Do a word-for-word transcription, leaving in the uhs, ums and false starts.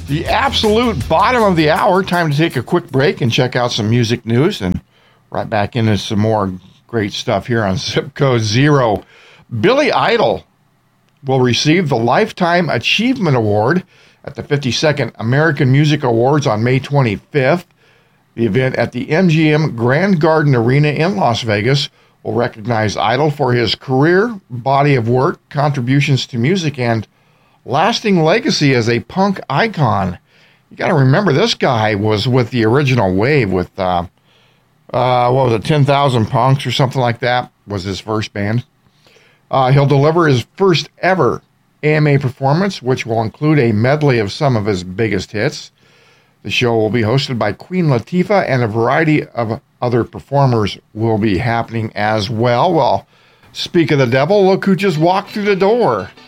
The absolute bottom of the hour. Time to take a quick break and check out some music news, and right back into some more great stuff here on Zip Code Zero. Billy Idol will receive the Lifetime Achievement Award at the fifty-second American Music Awards on May twenty-fifth. The event at the M G M Grand Garden Arena in Las Vegas will recognize Idol for his career, body of work, contributions to music, and lasting legacy as a punk icon. You got to remember, this guy was with the original wave with, uh, uh, what was it, ten thousand Punks or something like that was his first band. Uh, he'll deliver his first ever A M A performance, which will include a medley of some of his biggest hits. The show will be hosted by Queen Latifah, and a variety of other performers will be happening as well. Well, speak of the devil, look who just walked through the door.